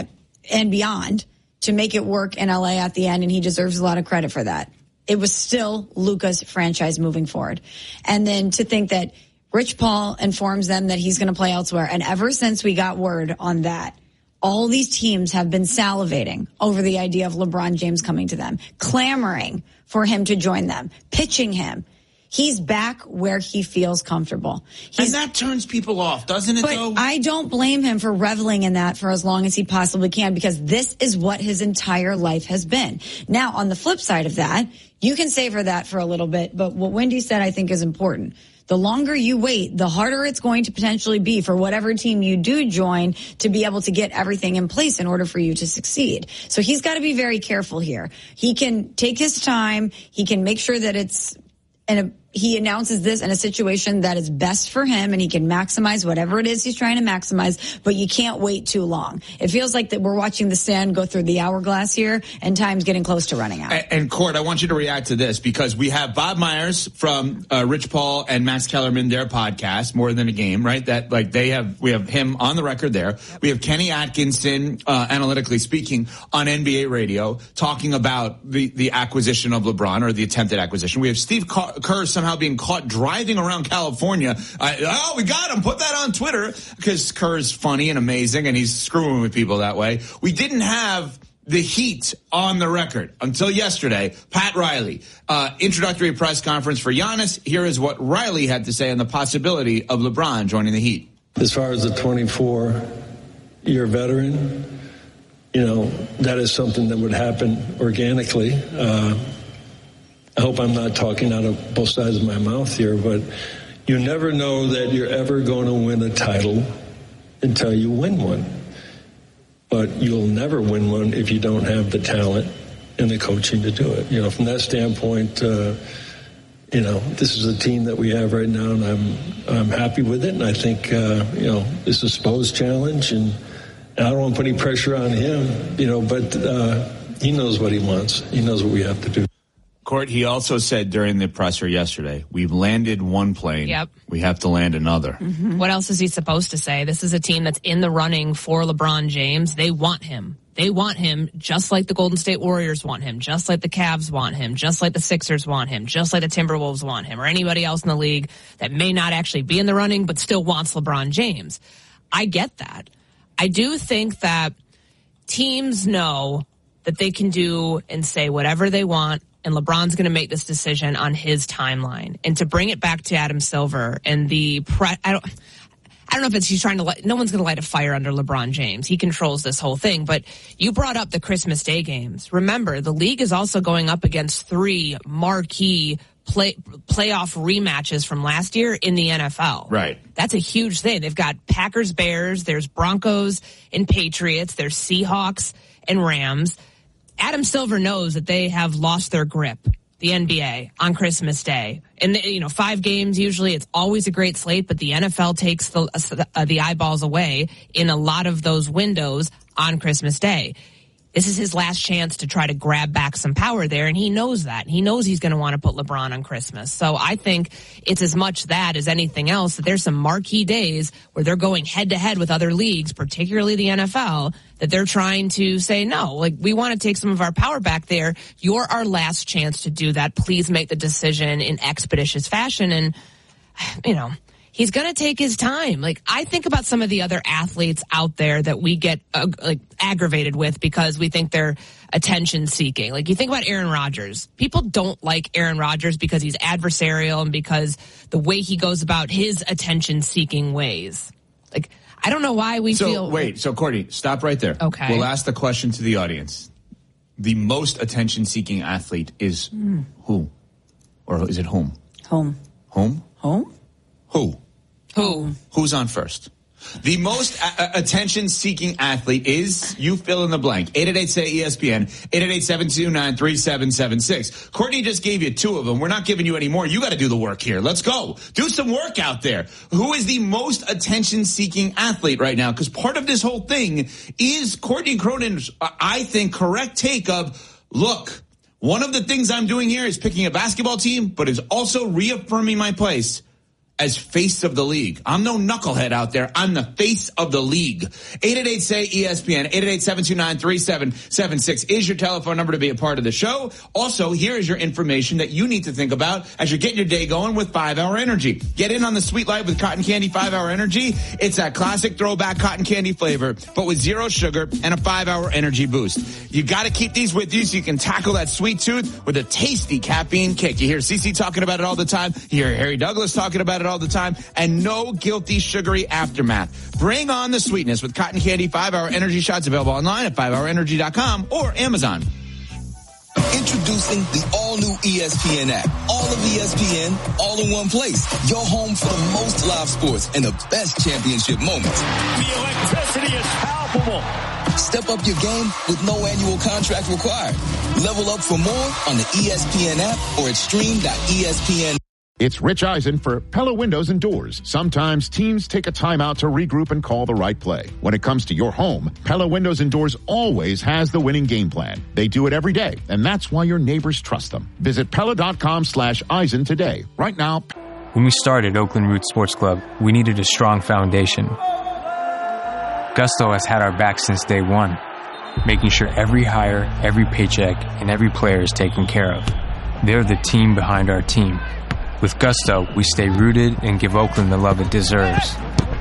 and beyond to make it work in L A at the end, and he deserves a lot of credit for that, it was still Luka's franchise moving forward. And then to think that Rich Paul informs them that he's going to play elsewhere. And ever since we got word on that, all these teams have been salivating over the idea of LeBron James coming to them, clamoring for him to join them, pitching him. He's back where he feels comfortable. He's, and that turns people off, doesn't it, but though? I don't blame him for reveling in that for as long as he possibly can, because this is what his entire life has been. Now, on the flip side of that, you can savor that for a little bit, but what Wendy said I think is important. The longer you wait, the harder it's going to potentially be for whatever team you do join to be able to get everything in place in order for you to succeed. So he's got to be very careful here. He can take his time. He can make sure that it's in a he announces this in a situation that is best for him, and he can maximize whatever it is he's trying to maximize, but you can't wait too long. It feels like that we're watching the sand go through the hourglass here, and time's getting close to running out. And, and Court, I want you to react to this, because we have Bob Myers from uh, Rich Paul and Max Kellerman, their podcast, More Than a Game, right? That, like, they have, we have him on the record there. We have Kenny Atkinson, uh, analytically speaking, on N B A radio, talking about the, the acquisition of LeBron, or the attempted acquisition. We have Steve Kerr somehow being caught driving around California. Uh, oh, we got him. Put that on Twitter, because Kerr's funny and amazing, and he's screwing with people that way. We didn't have the Heat on the record until yesterday. Pat Riley, uh, introductory press conference for Giannis. Here is what Riley had to say on the possibility of LeBron joining the Heat. As far as the twenty-four-year veteran, you know, that is something that would happen organically. Uh, I hope I'm not talking out of both sides of my mouth here, but you never know that you're ever going to win a title until you win one. But you'll never win one if you don't have the talent and the coaching to do it. You know, from that standpoint, uh, you know, this is a team that we have right now, and I'm I'm happy with it. And I think, uh, you know, this is Spo's challenge, and, and I don't want to put any pressure on him, you know, but uh, he knows what he wants. He knows what we have to do. Court, he also said during the presser yesterday, we've landed one plane. Yep. We have to land another. Mm-hmm. What else is he supposed to say? This is a team that's in the running for LeBron James. They want him. They want him just like the Golden State Warriors want him, just like the Cavs want him, just like the Sixers want him, just like the Timberwolves want him, or anybody else in the league that may not actually be in the running but still wants LeBron James. I get that. I do think that teams know that they can do and say whatever they want, and LeBron's going to make this decision on his timeline. And to bring it back to Adam Silver and the pre- I don't I don't know if it's he's trying to light, no one's going to light a fire under LeBron James. He controls this whole thing. But you brought up the Christmas Day games. Remember, the league is also going up against three marquee play, playoff rematches from last year in the N F L. Right. That's a huge thing. They've got Packers, Bears, there's Broncos and Patriots, there's Seahawks and Rams. Adam Silver knows that they have lost their grip, the N B A, on Christmas Day. And, you know, five games, usually it's always a great slate, but the N F L takes the, uh, the eyeballs away in a lot of those windows on Christmas Day. This is his last chance to try to grab back some power there, and he knows that. He knows he's going to want to put LeBron on Christmas. So I think it's as much that as anything else, that there's some marquee days where they're going head-to-head with other leagues, particularly the N F L, that they're trying to say, no, like, we want to take some of our power back there. You're our last chance to do that. Please make the decision in expeditious fashion. And, you know, he's going to take his time. Like, I think about some of the other athletes out there that we get uh, like aggravated with because we think they're attention seeking. Like, you think about Aaron Rodgers. People don't like Aaron Rodgers because he's adversarial and because the way he goes about his attention seeking ways. Like, I don't know why we so, feel. Wait, so Courtney, stop right there. Okay. We'll ask the question to the audience. The most attention seeking athlete is mm. who? Or is it whom? Home. Home? Home? Who? Who? Who's on first? The most a- attention-seeking athlete is, you fill in the blank, eight eight eight, S A Y, E S P N, eight eight eight, seven two nine, three seven seven six. Courtney just gave you two of them. We're not giving you any more. You got to do the work here. Let's go. Do some work out there. Who is the most attention-seeking athlete right now? Because part of this whole thing is Courtney Cronin's, I think, correct take of, look, one of the things I'm doing here is picking a basketball team, but is also reaffirming my place as face of the league. I'm no knucklehead out there. I'm the face of the league. eight eight eight, S A Y, E S P N, eight eight eight, seven two nine, three seven seven six is your telephone number to be a part of the show. Also, here is your information that you need to think about as you're getting your day going with five hour Energy. Get in on the sweet life with Cotton Candy five hour Energy. It's that classic throwback cotton candy flavor, but with zero sugar and a five hour energy boost. You got to keep these with you so you can tackle that sweet tooth with a tasty caffeine kick. You hear Cece talking about it all the time. You hear Harry Douglas talking about it all the time, and no guilty sugary aftermath. Bring on the sweetness with Cotton Candy five hour Energy shots, available online at five hour energy dot com or Amazon. Introducing the all-new E S P N app. All of E S P N, all in one place. Your home for the most live sports and the best championship moments. The electricity is palpable. Step up your game with no annual contract required. Level up for more on the E S P N app or at stream dot E S P N. It's Rich Eisen for Pella Windows and Doors. Sometimes teams take a timeout to regroup and call the right play. When it comes to your home, Pella Windows and Doors always has the winning game plan. They do it every day, and that's why your neighbors trust them. Visit Pella.com slash Eisen today. Right now. When we started Oakland Roots Sports Club, we needed a strong foundation. Gusto has had our back since day one, making sure every hire, every paycheck, and every player is taken care of. They're the team behind our team. With Gusto, we stay rooted and give Oakland the love it deserves.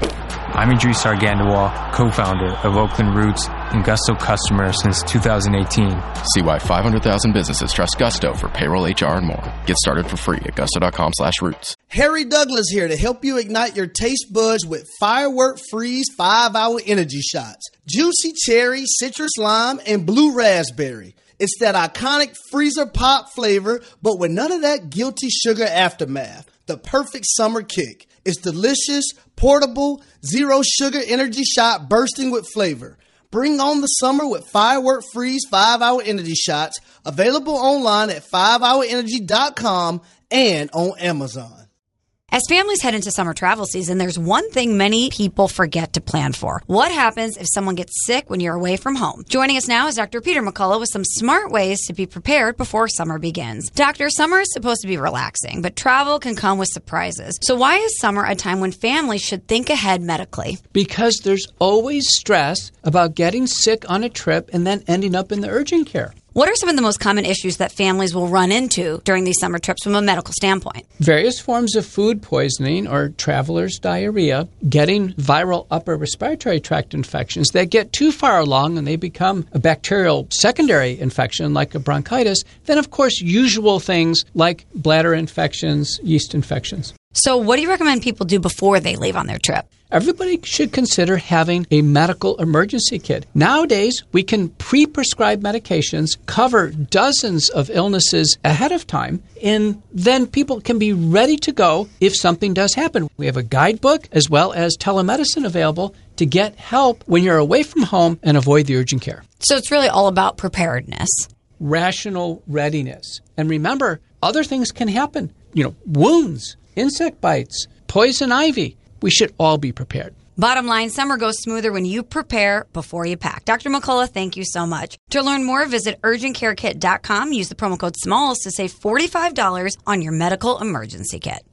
I'm Idris Argandawal, co-founder of Oakland Roots and Gusto customer since two thousand eighteen. See why five hundred thousand businesses trust Gusto for payroll, H R, and more. Get started for free at gusto.com slash roots. Harry Douglas here to help you ignite your taste buds with Firework Freeze five hour Energy Shots. Juicy cherry, citrus lime, and blue raspberry. It's that iconic freezer pop flavor, but with none of that guilty sugar aftermath. The perfect summer kick. It's delicious, portable, zero sugar energy shot bursting with flavor. Bring on the summer with Firework Freeze five hour Energy Shots. Available online at five hour energy dot com and on Amazon. As families head into summer travel season, there's one thing many people forget to plan for. What happens if someone gets sick when you're away from home? Joining us now is Doctor Peter McCullough with some smart ways to be prepared before summer begins. Doctor, summer is supposed to be relaxing, but travel can come with surprises. So why is summer a time when families should think ahead medically? Because there's always stress about getting sick on a trip and then ending up in the urgent care. What are some of the most common issues that families will run into during these summer trips from a medical standpoint? Various forms of food poisoning or traveler's diarrhea, getting viral upper respiratory tract infections that get too far along and they become a bacterial secondary infection like a bronchitis. Then, of course, usual things like bladder infections, yeast infections. So what do you recommend people do before they leave on their trip? Everybody should consider having a medical emergency kit. Nowadays, we can pre-prescribe medications, cover dozens of illnesses ahead of time, and then people can be ready to go if something does happen. We have a guidebook as well as telemedicine available to get help when you're away from home and avoid the urgent care. So it's really all about preparedness. Rational readiness. And remember, other things can happen. You know, wounds, insect bites, poison ivy. We should all be prepared. Bottom line, summer goes smoother when you prepare before you pack. Doctor McCullough, thank you so much. To learn more, visit urgent care kit dot com. Use the promo code SMALLS to save forty-five dollars on your medical emergency kit.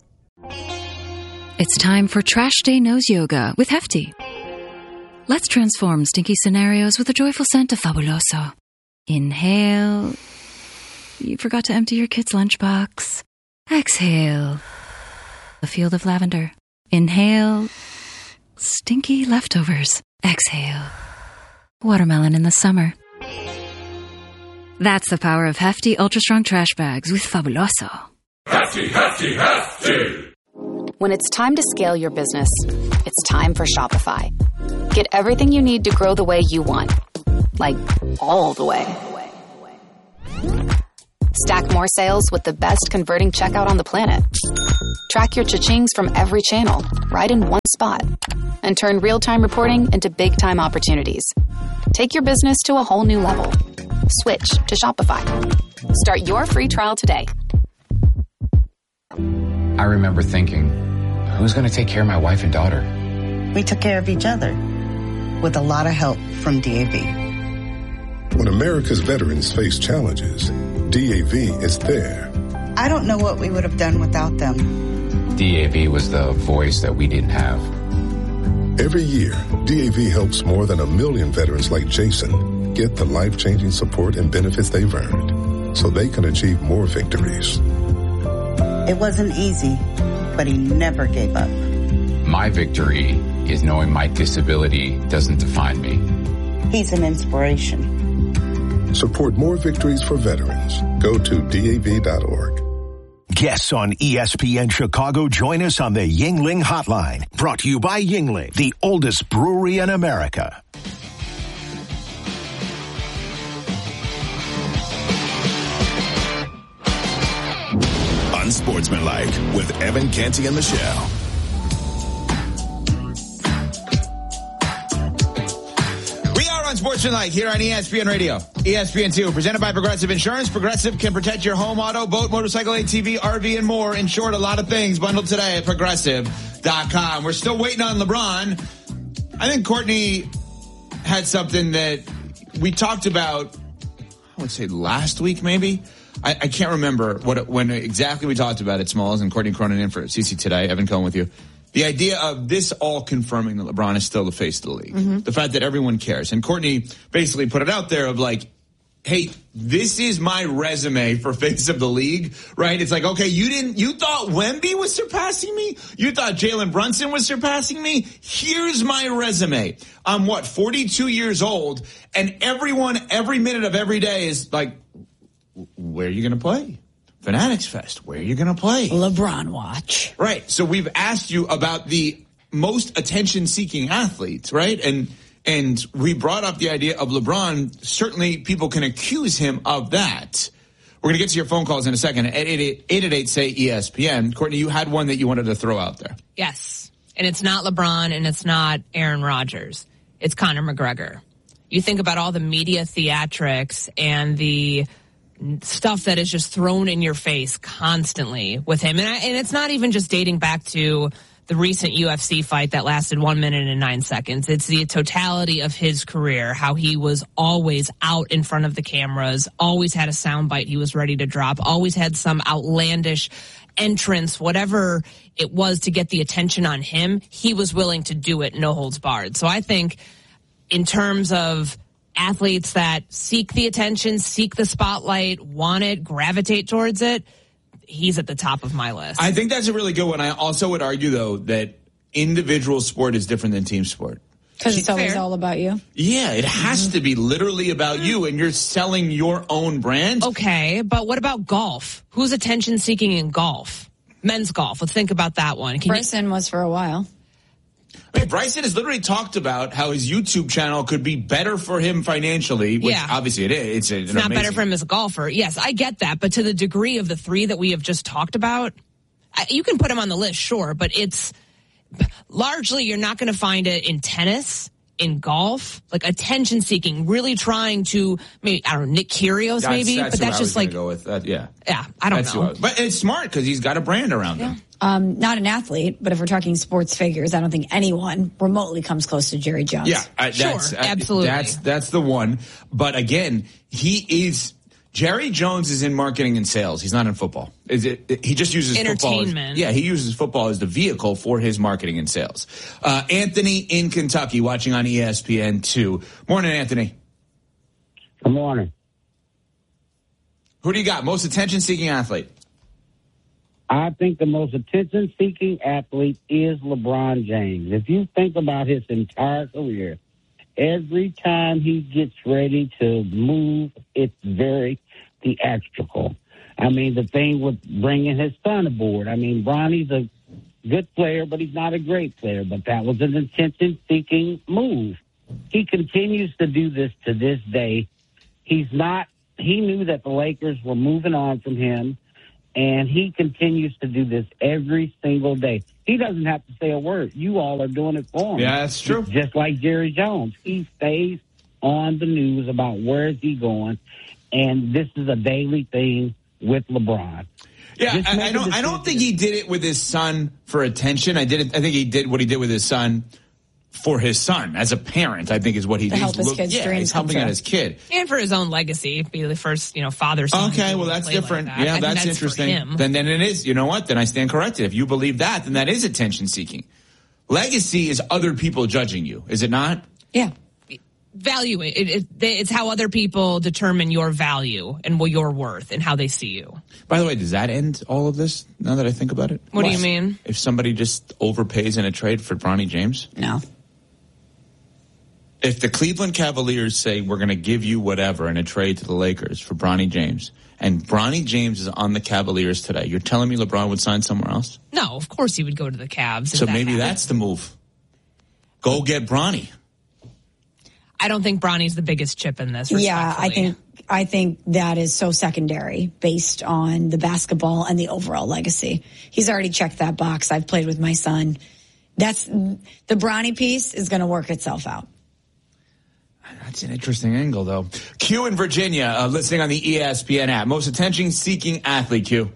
It's time for Trash Day Nose Yoga with Hefty. Let's transform stinky scenarios with a joyful scent of Fabuloso. Inhale. You forgot to empty your kid's lunchbox. Exhale. A field of lavender. Inhale, stinky leftovers. Exhale, watermelon in the summer. That's the power of Hefty Ultra Strong Trash Bags with Fabuloso. Hefty, hefty, hefty! When it's time to scale your business, it's time for Shopify. Get everything you need to grow the way you want. Like, all the way. Stack more sales with the best converting checkout on the planet. Track your cha-chings from every channel, right in one spot. And turn real-time reporting into big-time opportunities. Take your business to a whole new level. Switch to Shopify. Start your free trial today. I remember thinking, who's going to take care of my wife and daughter? We took care of each other with a lot of help from D A V. When America's veterans face challenges, D A V is there. I don't know what we would have done without them. D A V was the voice that we didn't have. Every year, D A V helps more than a million veterans like Jason get the life-changing support and benefits they've earned so they can achieve more victories. It wasn't easy, but he never gave up. My victory is knowing my disability doesn't define me. He's an inspiration. Support more victories for veterans. Go to D A V dot org. Guests on E S P N Chicago join us on the Yuengling Hotline. Brought to you by Yuengling, the oldest brewery in America. Unsportsmanlike with Evan Canty and Michelle. Unsportsmanlike here on E S P N Radio. E S P N two, presented by Progressive Insurance. Progressive can protect your home, auto, boat, motorcycle, A T V, R V, and more. Insured, a lot of things. Bundled today at Progressive dot com. We're still waiting on LeBron. I think Courtney had something that we talked about, I would say last week maybe. I, I can't remember what it, when exactly we talked about it, Smalls, and Courtney Cronin in for C C Today. Evan Cohen with you. The idea of this all confirming that LeBron is still the face of the league. Mm-hmm. The fact that everyone cares. And Courtney basically put it out there of like, hey, this is my resume for face of the league, right? It's like, okay, you didn't, you thought Wemby was surpassing me? You thought Jalen Brunson was surpassing me? Here's my resume. I'm what, forty-two years old, and everyone, every minute of every day is like, where are you going to play? Fanatics Fest, where are you going to play? LeBron watch. Right. So we've asked you about the most attention-seeking athletes, right? And and we brought up the idea of LeBron. Certainly people can accuse him of that. We're going to get to your phone calls in a second at eight eight eight, say E S P N. Courtney, you had one that you wanted to throw out there. Yes. And it's not LeBron and it's not Aaron Rodgers. It's Conor McGregor. You think about all the media theatrics and the stuff that is just thrown in your face constantly with him. And, I, and it's not even just dating back to the recent U F C fight that lasted one minute and nine seconds. It's the totality of his career, how he was always out in front of the cameras, always had a soundbite he was ready to drop, always had some outlandish entrance, whatever it was to get the attention on him, he was willing to do it, no holds barred. So I think in terms of athletes that seek the attention, seek the spotlight, want it, gravitate towards it, he's at the top of my list. I think that's a really good one. I also would argue, though, that individual sport is different than team sport. Because it's always all about you? Yeah, it has mm-hmm. to be literally about you, and you're selling your own brand. Okay, but what about golf? Who's attention-seeking in golf? Men's golf. Let's think about that one. Can Bryson you- was for a while. I mean, Bryson has literally talked about how his YouTube channel could be better for him financially, which yeah. obviously it is. It's, a, it's not amazing. Better for him as a golfer. Yes, I get that. But to the degree of the three that we have just talked about, you can put him on the list, sure. But it's largely you're not going to find it in tennis, in golf, like attention seeking, really trying to, maybe, I don't know, Nick Kyrgios that's, maybe. That's but that's just like. Go with that. Yeah. Yeah, I don't that's know. But it's smart because he's got a brand around yeah. him. Um, not an athlete, but if we're talking sports figures, I don't think anyone remotely comes close to Jerry Jones. Yeah, uh, that's, sure, uh, absolutely. That's that's the one. But again, he is Jerry Jones is in marketing and sales. He's not in football. Is it? it he just uses entertainment. Football as, yeah, he uses football as the vehicle for his marketing and sales. Uh, Anthony in Kentucky, watching on E S P N two. Morning, Anthony. Good morning. Who do you got? Most attention-seeking athlete? I think the most attention-seeking athlete is LeBron James. If you think about his entire career, every time he gets ready to move, it's very theatrical. I mean, the thing with bringing his son aboard. I mean, Bronny's a good player, but he's not a great player. But that was an attention-seeking move. He continues to do this to this day. He's not, he knew that the Lakers were moving on from him, and he continues to do this every single day. He doesn't have to say a word. You all are doing it for him. Yeah, that's true. Just like Jerry Jones. He stays on the news about where is he going, and this is a daily thing with LeBron. Yeah, I, I don't. I don't think he did it with his son for attention. I did it. I think he did what he did with his son for his son as a parent. I think is what he to did. help his Look, kid's yeah, dreams he's helping come out true. his kid. And for his own legacy, be the first, you know, father son. Okay, well that's different. Like that. Yeah, I that's, think that's interesting. Then, then it is. You know what? Then I stand corrected. If you believe that, then that is attention seeking. Legacy is other people judging you, is it not? Yeah. Value it. It, it. It's how other people determine your value and what your worth and how they see you. By the way, does that end all of this? Now that I think about it, What do you mean? If somebody just overpays in a trade for Bronny James, No. if the Cleveland Cavaliers say we're going to give you whatever in a trade to the Lakers for Bronny James, and Bronny James is on the Cavaliers today, you're telling me LeBron would sign somewhere else? No, of course he would go to the Cavs. if So that maybe happened. that's the move. Go get Bronny. I don't think Bronny's the biggest chip in this. Yeah, I respectfully. think I think that is so secondary based on the basketball and the overall legacy. He's already checked that box. I've played with my son. That's the Bronny piece is going to work itself out. That's an interesting angle, though. Q in Virginia, uh, listening on the E S P N app. Most attention-seeking athlete, Q.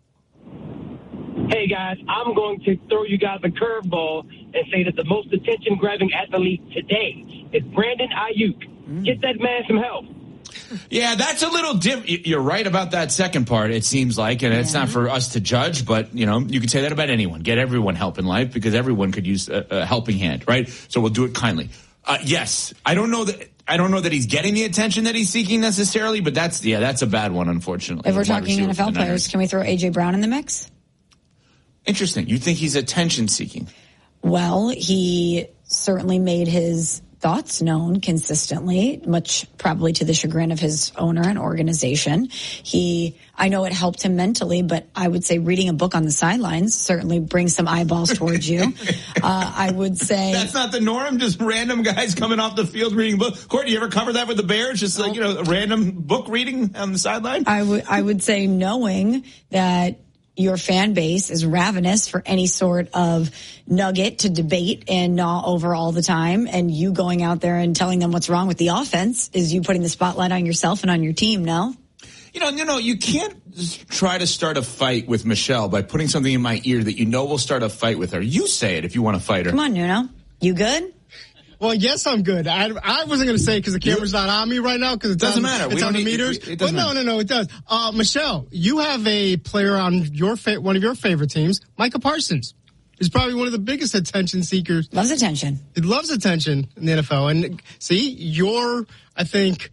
Hey, guys, I'm going to throw you guys a curveball and say that the most attention-grabbing athlete today is Brandon Ayuk. Get that man some help. Yeah, that's a little dim. You're right about that second part, it seems like, and it's not for us to judge, but, you know, you could say that about anyone. Get everyone help in life because everyone could use a, a helping hand, right? So we'll do it kindly. Uh, yes, I don't know that I don't know that he's getting the attention that he's seeking necessarily, but that's, yeah, that's a bad one, unfortunately. If we're Wide talking receiver N F L for the players, Niners. can we throw A J Brown in the mix? Interesting. You think he's attention-seeking? Well, he certainly made his thoughts known consistently, much probably to the chagrin of his owner and organization. He, I know it helped him mentally, but I would say reading a book on the sidelines certainly brings some eyeballs towards you. uh, I would say That's not the norm, just random guys coming off the field reading books. Courtney, you ever cover that with the Bears? Just like, you know, a random book reading on the sideline? I would, I would say knowing that your fan base is ravenous for any sort of nugget to debate and gnaw over all the time, and you going out there and telling them what's wrong with the offense is you putting the spotlight on yourself and on your team, no? You know, you know, you can't just try to start a fight with Michelle by putting something in my ear that you know will start a fight with her. You say it if you want to fight her. Come on, Nuno. You good? Well, yes, I'm good. I, I wasn't going to say because the camera's not on me right now because it Doesn't on, matter. It's We on don't the need- meters. it- it But doesn't no, matter. no, no, it does. Uh, Michelle, you have a player on your fa- one of your favorite teams, Micah Parsons. He's probably one of the biggest attention seekers. Loves attention. He loves attention in the N F L. And see, you're, I think,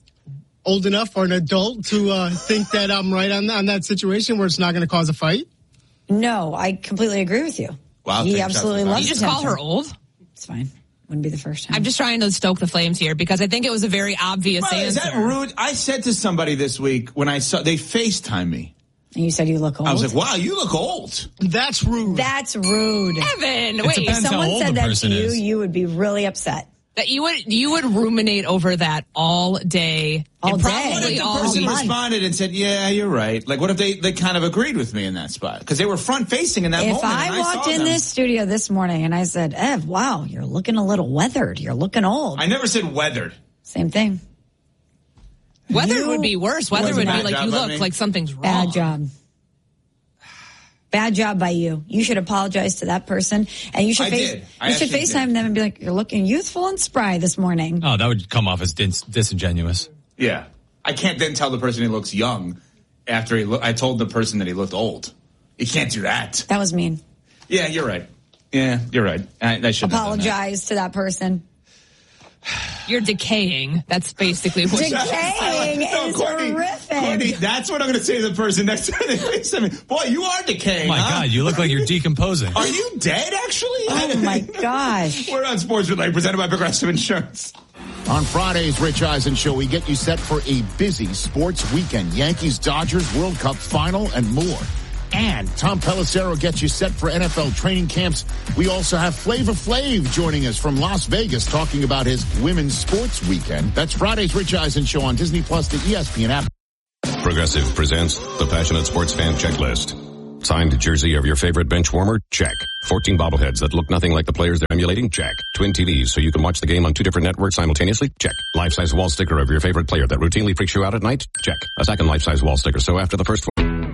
old enough or an adult to uh, think that I'm right on, on that situation where it's not going to cause a fight. No, I completely agree with you. Wow, he take absolutely shots. loves You just attention. call her old? It's fine. Wouldn't be the first time. I'm just trying to stoke the flames here because I think it was a very obvious Well, is answer. that rude? I said to somebody this week when I saw, they FaceTime me. And you said you look old. I was like, wow, you look old. That's rude. That's rude. Evan, If wait. someone said that to you, you would be really upset. That you would you would ruminate over that all day. All and day. probably What if the all person month. responded and said, yeah, you're right? Like, what if they, they kind of agreed with me in that spot? Because they were front-facing in that If moment. I and walked saw in them. this studio this morning and I said, Ev, wow, you're looking a little weathered. You're looking old. I never said weathered. Same thing. Weather You- would be worse. Weather Was would a be bad like job you by look me. like something's wrong. Bad job. Bad job by you. You should apologize to that person, and you should I face, did. I you should actually FaceTime did. them and be like, "You're looking youthful and spry this morning." Oh, that would come off as dis- disingenuous. Yeah. I can't then tell the person he looks young after he lo- I told the person that he looked old. You can't do that. That was mean. Yeah, you're right. Yeah, you're right. I, I should Apologize to that person. You're decaying. That's basically what Decaying No, is Courtney, horrific. Courtney, that's what I'm going to say to the person next to me. Boy, you are decaying. Oh, my huh? God, you look like you're decomposing. Are you dead, actually? Oh, my gosh. We're on Sports Relay, presented by Progressive Insurance. On Friday's Rich Eisen Show, we get you set for a busy sports weekend. Yankees, Dodgers, World Cup final, and more. And Tom Pelissero gets you set for N F L training camps. We also have Flavor Flav joining us from Las Vegas talking about his women's sports weekend. That's Friday's Rich Eisen Show on Disney Plus, the E S P N app. Progressive presents the Passionate Sports Fan Checklist. Signed jersey of your favorite bench warmer? Check. fourteen bobbleheads that look nothing like the players they're emulating? Check. Twin T Vs so you can watch the game on two different networks simultaneously? Check. Life-size wall sticker of your favorite player that routinely freaks you out at night? Check. A second life-size wall sticker so after the first...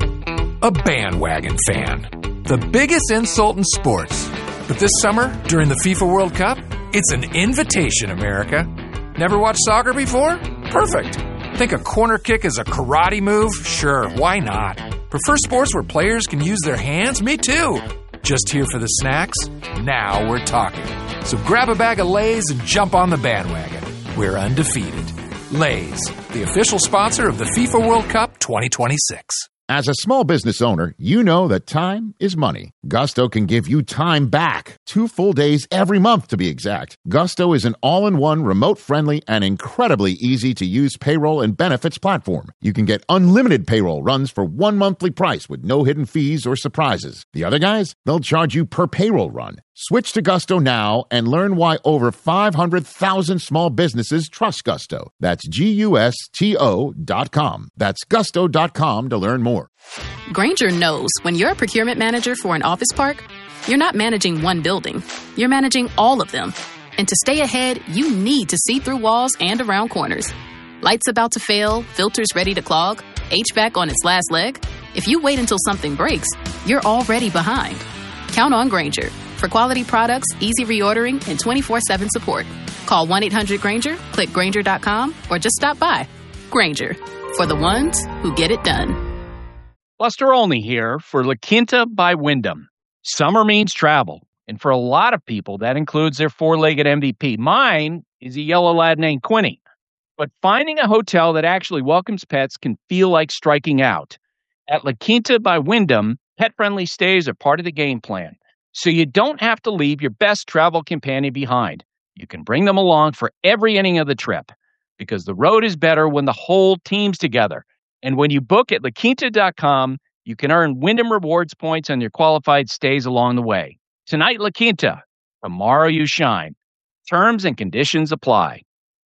A bandwagon fan. The biggest insult in sports. But this summer, during the FIFA World Cup, it's an invitation, America. Never watched soccer before? Perfect. Think a corner kick is a karate move? Sure, why not? Prefer sports where players can use their hands? Me too. Just here for the snacks? Now we're talking. So grab a bag of Lay's and jump on the bandwagon. We're undefeated. Lay's, the official sponsor of the FIFA World Cup twenty twenty-six. As a small business owner, you know that time is money. Gusto can give you time back. Two full days every month, to be exact. Gusto is an all-in-one, remote-friendly, and incredibly easy-to-use payroll and benefits platform. You can get unlimited payroll runs for one monthly price with no hidden fees or surprises. The other guys, they'll charge you per payroll run. Switch to Gusto now and learn why over five hundred thousand small businesses trust Gusto. That's G U S T O dot com. That's gusto dot com to learn more. Grainger knows when you're a procurement manager for an office park, you're not managing one building. You're managing all of them. And to stay ahead, you need to see through walls and around corners. Lights about to fail, filters ready to clog, H V A C on its last leg. If you wait until something breaks, you're already behind. Count on Grainger. For quality products, easy reordering, and twenty-four seven support. Call one eight hundred Grainger, click Grainger dot com, or just stop by. Grainger, for the ones who get it done. Buster Olney here for La Quinta by Wyndham. Summer means travel, and for a lot of people, that includes their four-legged M V P. Mine is a yellow lad named Quinny. But finding a hotel that actually welcomes pets can feel like striking out. At La Quinta by Wyndham, pet-friendly stays are part of the game plan. So you don't have to leave your best travel companion behind. You can bring them along for every inning of the trip because the road is better when the whole team's together. And when you book at La Quinta dot com, you can earn Wyndham Rewards points on your qualified stays along the way. Tonight, La Quinta. Tomorrow, you shine. Terms and conditions apply.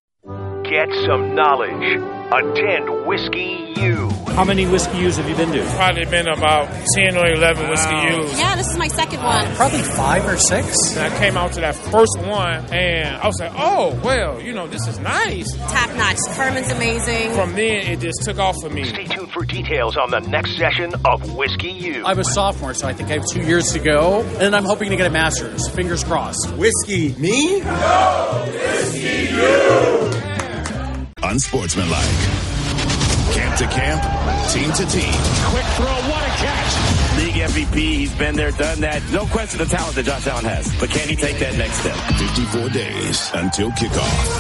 Get some knowledge. Attend Whiskey U. How many Whiskey U's have you been to? Probably been about ten or eleven Whiskey U's. Yeah, this is my second one. Probably five or six. And I came out to that first one, and I was like, oh, well, you know, this is nice. Top notch. Carmen's amazing. From then, it just took off for me. Stay tuned for details on the next session of Whiskey U. I'm a sophomore, so I think I have two years to go, and I'm hoping to get a master's. Fingers crossed. Whiskey me? No! Whiskey you! Unsportsmanlike. Camp to camp, team to team. Quick throw, what a catch. League M V P, he's been there, done that. No question the talent that Josh Allen has. But can he take that next step? fifty-four days until kickoff.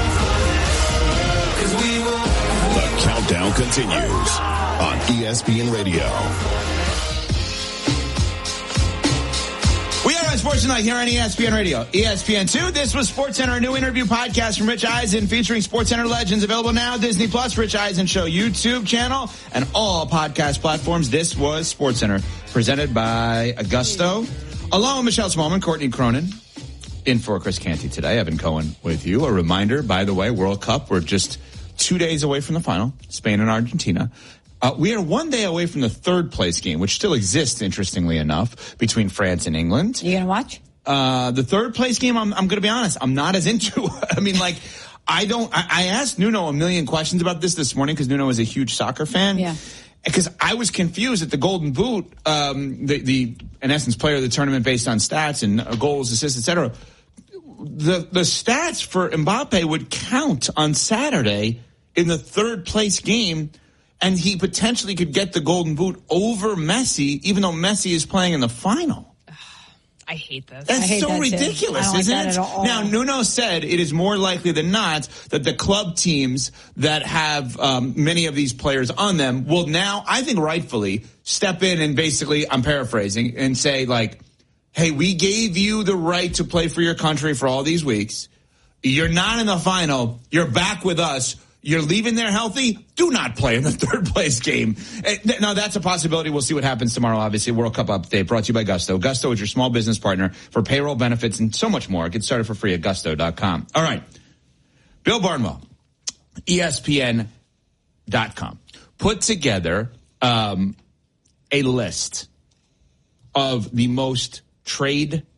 The countdown continues on E S P N Radio. We are on Sports Tonight here on E S P N Radio. E S P N two, this was SportsCenter, a new interview podcast from Rich Eisen featuring SportsCenter legends. Available now, Disney Plus, Rich Eisen Show YouTube channel, and all podcast platforms. This was SportsCenter, presented by Augusto. Along with Michelle Smallman, Courtney Cronin, in for Chris Canty today. Evan Cohen with you. A reminder, by the way, World Cup, we're just two days away from the final, Spain and Argentina. Uh, we are one day away from the third place game, which still exists, interestingly enough, between France and England. You gonna watch? Uh, the third place game, I'm, I'm going to be honest, I'm not as into. I mean, like, I don't, I, I asked Nuno a million questions about this this morning because Nuno is a huge soccer fan. Yeah. Because I was confused at the Golden Boot, um, the, the, in essence, player of the tournament based on stats and uh, goals, assists, et cetera. The, the stats for Mbappe would count on Saturday in the third place game. And he potentially could get the Golden Boot over Messi, even though Messi is playing in the final. I hate this. That's I hate so that too. ridiculous, I don't like isn't that it? at all. Now, Nuno said it is more likely than not that the club teams that have um, many of these players on them will now, I think rightfully, step in and basically, I'm paraphrasing, and say like, hey, we gave you the right to play for your country for all these weeks. You're not in the final. You're back with us. You're leaving there healthy. Do not play in the third place game. Now, that's a possibility. We'll see what happens tomorrow. Obviously, World Cup update brought to you by Gusto. Gusto is your small business partner for payroll benefits and so much more. Get started for free at gusto dot com. All right. Bill Barnwell, E S P N dot com, put together um, a list of the most trade